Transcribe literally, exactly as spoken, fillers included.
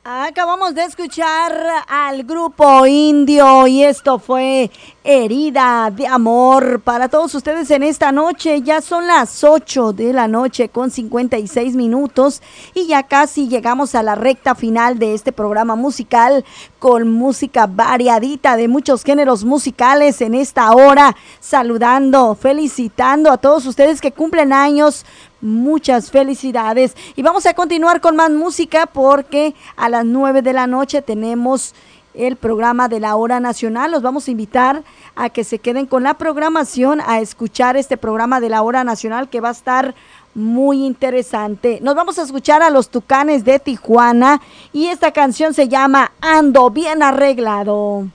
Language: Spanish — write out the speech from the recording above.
Acabamos de escuchar al grupo Indio y esto fue Herida de Amor para todos ustedes en esta noche. Ya son las ocho de la noche con cincuenta y seis minutos y ya casi llegamos a la recta final de este programa musical con música variadita de muchos géneros musicales en esta hora, saludando, felicitando a todos ustedes que cumplen años. Muchas felicidades y vamos a continuar con más música porque a las nueve de la noche tenemos el programa de la hora nacional. Los vamos a invitar a que se queden con la programación a escuchar este programa de la hora nacional que va a estar muy interesante. Nos vamos a escuchar a los Tucanes de Tijuana y esta canción se llama Ando Bien Arreglado.